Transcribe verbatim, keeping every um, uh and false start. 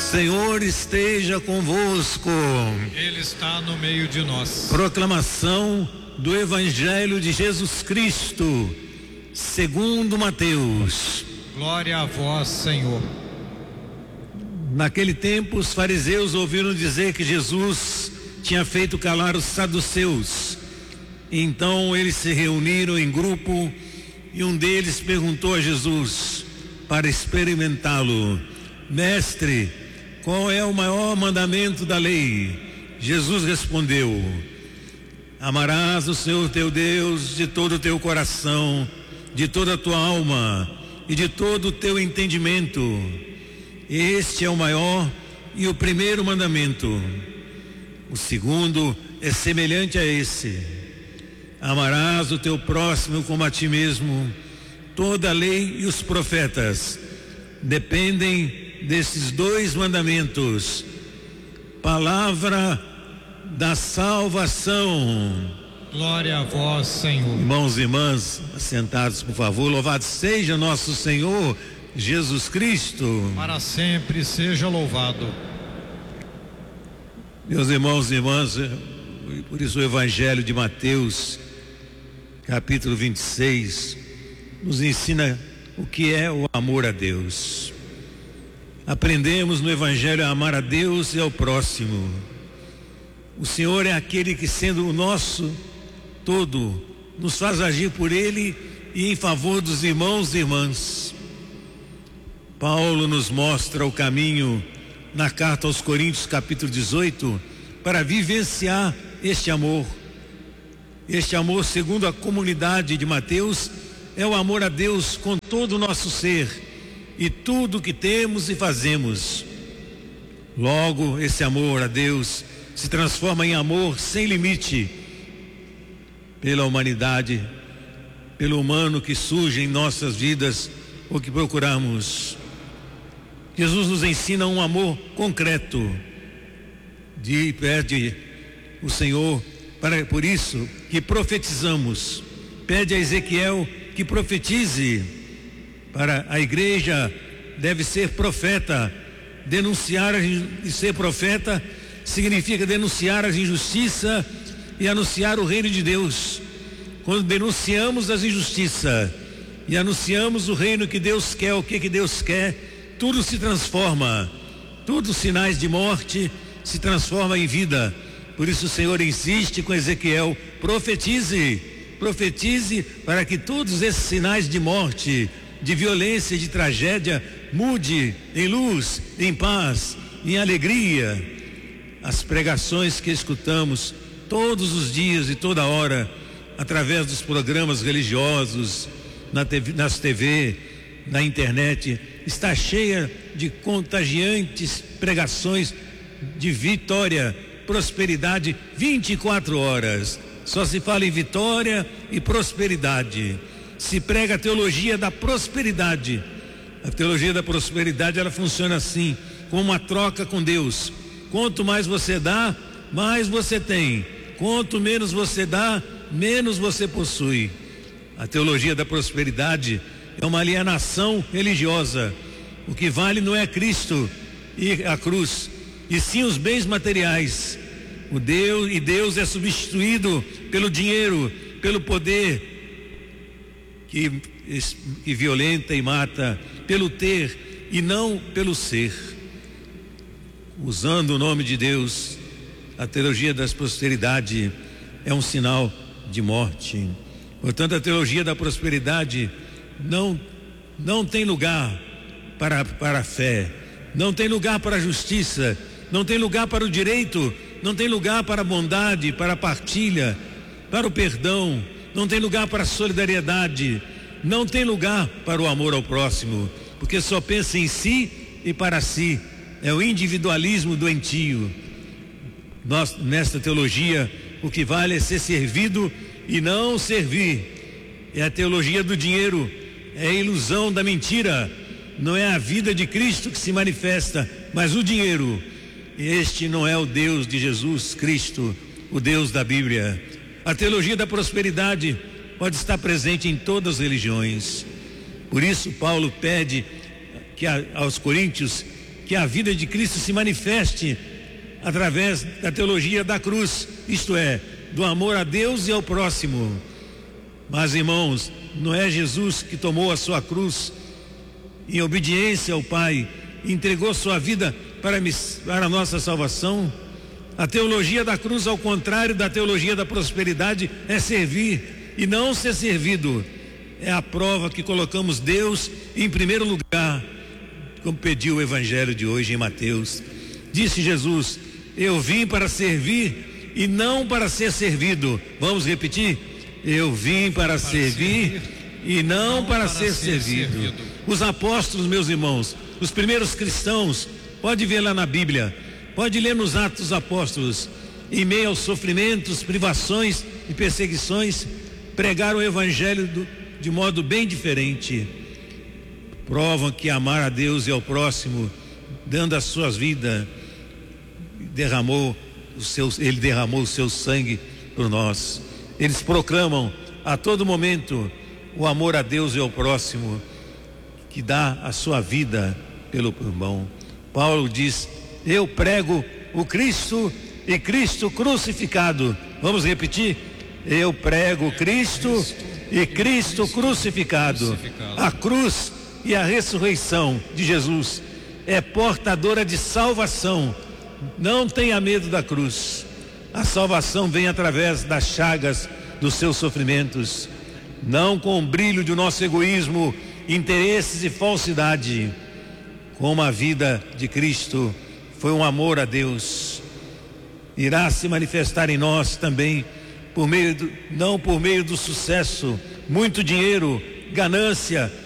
Senhor esteja convosco. Ele está no meio de nós. Proclamação do Evangelho de Jesus Cristo, segundo Mateus. Glória a vós, Senhor. Naquele tempo, os fariseus ouviram dizer que Jesus tinha feito calar os saduceus. Então eles se reuniram em grupo e um deles perguntou a Jesus, para experimentá-lo: Mestre, qual é o maior mandamento da lei? Jesus respondeu: Amarás o Senhor teu Deus de todo o teu coração, de toda a tua alma e de todo o teu entendimento. Este é o maior e o primeiro mandamento. O segundo é semelhante a esse: amarás o teu próximo como a ti mesmo. Toda a lei e os profetas dependem desses dois mandamentos. Palavra da salvação. Glória a vós, Senhor. Irmãos e irmãs, assentados, por favor. Louvado seja nosso Senhor Jesus Cristo. Para sempre seja louvado. Meus irmãos e irmãs, por isso o Evangelho de Mateus, capítulo vinte e seis, nos ensina o que é o amor a Deus. Aprendemos no Evangelho a amar a Deus e ao próximo. O Senhor é aquele que, sendo o nosso todo, nos faz agir por Ele e em favor dos irmãos e irmãs. Paulo nos mostra o caminho na carta aos Coríntios, capítulo dezoito, para vivenciar este amor. Este amor, segundo a comunidade de Mateus, é o amor a Deus com todo o nosso ser e tudo que temos e fazemos. Logo, esse amor a Deus se transforma em amor sem limite pela humanidade, pelo humano que surge em nossas vidas ou que procuramos. Jesus nos ensina um amor concreto. De pede o Senhor, para, por isso que profetizamos. Pede a Ezequiel que profetize. Para a igreja deve ser profeta. Denunciar e ser profeta significa denunciar a injustiça e anunciar o reino de Deus. Quando denunciamos as injustiças e anunciamos o reino que Deus quer, o que que Deus quer, tudo se transforma. Todos os sinais de morte se transforma em vida. Por isso o Senhor insiste com Ezequiel: profetize, profetize para que todos esses sinais de morte, de violência, de tragédia, mude em luz, em paz, em alegria. As pregações que escutamos todos os dias e toda hora, através dos programas religiosos, na T V, nas T V, na internet, está cheia de contagiantes pregações de vitória, prosperidade, vinte e quatro horas. Só se fala em vitória e prosperidade. Se prega a teologia da prosperidade. A teologia da prosperidade, ela funciona assim, como uma troca com Deus. Quanto mais você dá, mais você tem. Quanto menos você dá, menos você possui. A teologia da prosperidade é uma alienação religiosa. O que vale não é Cristo e a cruz, e sim os bens materiais. O Deus, e Deus é substituído pelo dinheiro, pelo poder que, que violenta e mata, pelo ter e não pelo ser. Usando o nome de Deus, a teologia da prosperidade é um sinal de morte. Portanto, a teologia da prosperidade não, não tem lugar para, para a fé, não tem lugar para a justiça, não tem lugar para o direito, não tem lugar para a bondade, para a partilha, para o perdão, não tem lugar para a solidariedade, não tem lugar para o amor ao próximo, porque só pensa em si e para si. É o individualismo doentio. Nós, nesta teologia, o que vale é ser servido e não servir. É a teologia do dinheiro, é a ilusão da mentira. Não é a vida de Cristo que se manifesta, mas o dinheiro. Este não é o Deus de Jesus Cristo, o Deus da Bíblia. A teologia da prosperidade pode estar presente em todas as religiões. Por isso Paulo pede que a, aos coríntios que a vida de Cristo se manifeste através da teologia da cruz, isto é, do amor a Deus e ao próximo. Mas, irmãos, não é Jesus que tomou a sua cruz em obediência ao Pai, entregou sua vida para, para a nossa salvação? A teologia da cruz, ao contrário da teologia da prosperidade, é servir e não ser servido. É a prova que colocamos Deus em primeiro lugar, como pediu o evangelho de hoje em Mateus. Disse Jesus: eu vim para servir e não para ser servido. Vamos repetir? Eu vim para, para servir, servir e não, não para, para ser, ser servido. servido. Os apóstolos, meus irmãos, os primeiros cristãos, pode ver lá na Bíblia, pode ler nos Atos dos Apóstolos, em meio aos sofrimentos, privações e perseguições, pregaram o evangelho do, de modo bem diferente. Provam que amar a Deus e ao próximo, dando as suas vidas, derramou o seu, ele derramou o seu sangue por nós. Eles proclamam a todo momento o amor a Deus e ao próximo, que dá a sua vida pelo irmão. Paulo diz: eu prego o Cristo e Cristo crucificado. Vamos repetir? Eu prego Cristo e Cristo crucificado. A cruz e a ressurreição de Jesus é portadora de salvação. Não tenha medo da cruz. A salvação vem através das chagas dos seus sofrimentos, não com o brilho do nosso egoísmo, interesses e falsidade. Como a vida de Cristo foi um amor a Deus, irá se manifestar em nós também por meio do, não por meio do sucesso, muito dinheiro, ganância,